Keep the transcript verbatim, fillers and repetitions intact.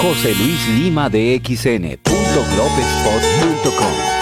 José Luis Lima de X N punto blogspot punto com.